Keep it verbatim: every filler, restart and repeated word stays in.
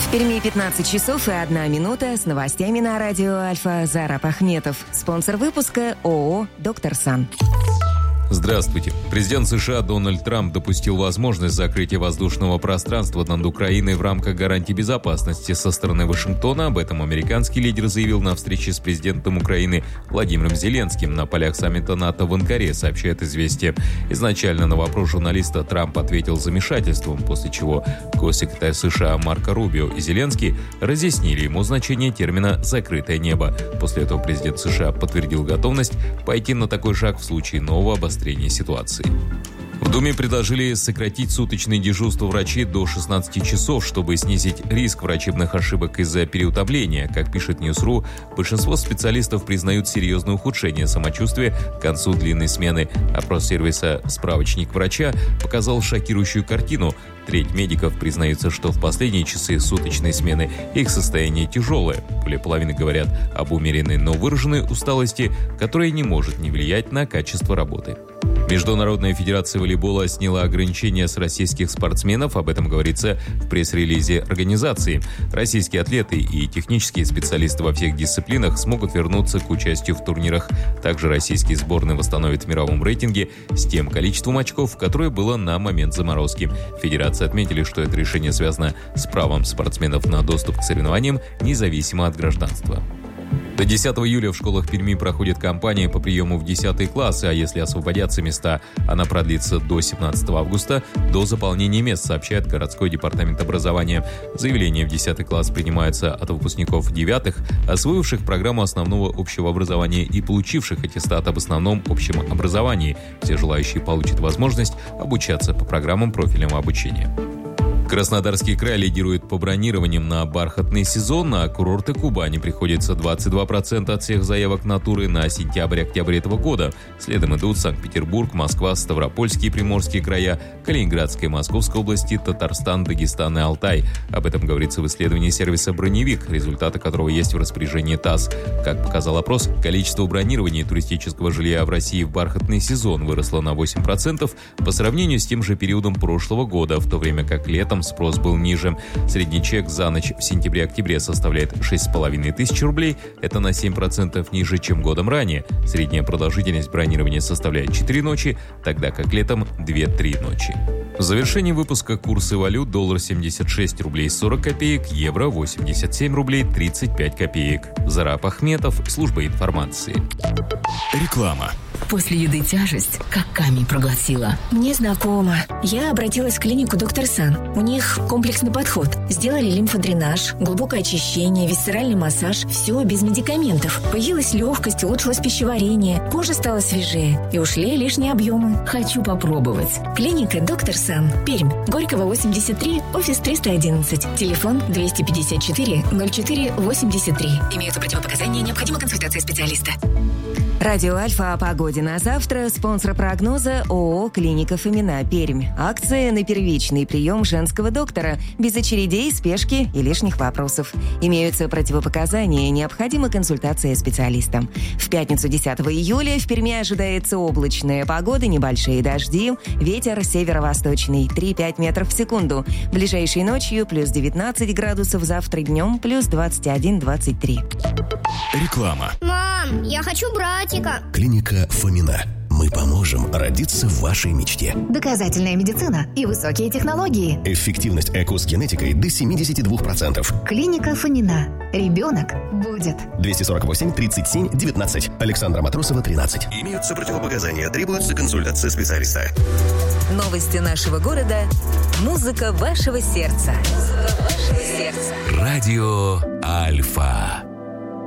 В Перми пятнадцать часов и одна минута. С новостями на радио Альфа Зараб Ахметов. Спонсор выпуска ООО «Доктор Сан». Здравствуйте. Президент США Дональд Трамп допустил возможность закрытия воздушного пространства над Украиной в рамках гарантий безопасности со стороны Вашингтона. Об этом американский лидер заявил на встрече с президентом Украины Владимиром Зеленским на полях саммита НАТО в Анкаре, сообщает «Известия». Изначально на вопрос журналиста Трамп ответил замешательством, после чего госсекретарь США Марко Рубио и Зеленский разъяснили ему значение термина «закрытое небо». После этого президент США подтвердил готовность пойти на такой шаг в случае нового обострения ситуации. В Думе предложили сократить суточные дежурства врачей до шестнадцати часов, чтобы снизить риск врачебных ошибок из-за переутомления. Как пишет Ньюс.ру, большинство специалистов признают серьезное ухудшение самочувствия к концу длинной смены. Опрос сервиса «Справочник врача» показал шокирующую картину. Треть медиков признаются, что в последние часы суточной смены их состояние тяжелое. Более половины говорят об умеренной, но выраженной усталости, которая не может не влиять на качество работы. Международная федерация волейбола сняла ограничения с российских спортсменов. Об этом говорится в пресс-релизе организации. Российские атлеты и технические специалисты во всех дисциплинах смогут вернуться к участию в турнирах. Также российские сборные восстановят в мировом рейтинге с тем количеством очков, которое было на момент заморозки. Федерация отметили, что это решение связано с правом спортсменов на доступ к соревнованиям, независимо от гражданства. До десятого июля в школах Перми проходит кампания по приему в десятые классы, а если освободятся места, она продлится до семнадцатого августа, до заполнения мест, сообщает городской департамент образования. Заявления в десятый класс принимаются от выпускников девятых, освоивших программу основного общего образования и получивших аттестат об основном общем образовании. Все желающие получат возможность обучаться по программам профильного обучения. Краснодарский край лидирует по бронированиям на бархатный сезон, а курорты Кубани приходится двадцать два процента от всех заявок на туры на сентябрь-октябрь этого года. Следом идут Санкт-Петербург, Москва, Ставропольские и Приморские края, Калининградская и Московская области, Татарстан, Дагестан и Алтай. Об этом говорится в исследовании сервиса «Броневик», результаты которого есть в распоряжении ТАСС. Как показал опрос, количество бронирования туристического жилья в России в бархатный сезон выросло на восемь процентов по сравнению с тем же периодом прошлого года, в то время как летом спрос был ниже. Средний чек за ночь в сентябре-октябре составляет шесть с половиной тысяч рублей. Это на семь процентов ниже, чем годом ранее. Средняя продолжительность бронирования составляет четыре ночи, тогда как летом две-три ночи. В завершении выпуска курсы валют: доллар семьдесят шесть рублей сорок копеек, евро восемьдесят семь рублей тридцать пять копеек. Зараб Ахметов, служба информации. Реклама. После еды тяжесть, как камень проглотила. Мне знакомо. Я обратилась в клинику «Доктор Сан». У них комплексный подход. Сделали лимфодренаж, глубокое очищение, висцеральный массаж. Все без медикаментов. Появилась легкость, улучшилось пищеварение. Кожа стала свежее. И ушли лишние объемы. Хочу попробовать. Клиника «Доктор Сан». Пермь. Горького, восемьдесят три, офис триста одиннадцать. Телефон двести пятьдесят четыре ноль четыре восемьдесят три. Имеются противопоказания, необходима консультация специалиста. Радио Альфа о погоде на завтра. Спонсор прогноза ООО «Клиника Фомина», Пермь. Акция на первичный прием женского доктора. Без очередей, спешки и лишних вопросов. Имеются противопоказания, необходима консультация специалиста. В пятницу десятого июля в Перми ожидается облачная погода, небольшие дожди, ветер северо-восточный три-пять метров в секунду. Ближайшей ночью плюс девятнадцать градусов, завтра днем плюс двадцать один - двадцать три. Реклама. Мам, я хочу братика. Клиника Фомина. Мы поможем родиться в вашей мечте. Доказательная медицина и высокие технологии. Эффективность ЭКО с генетикой до семьдесят два процента. Клиника Фомина. Ребенок будет. двести сорок восемь тридцать семь девятнадцать. Александра Матросова, тринадцать. Имеются противопоказания, требуется консультация специалиста. Новости нашего города. Музыка вашего сердца. Музыка вашего сердца. Радио Альфа.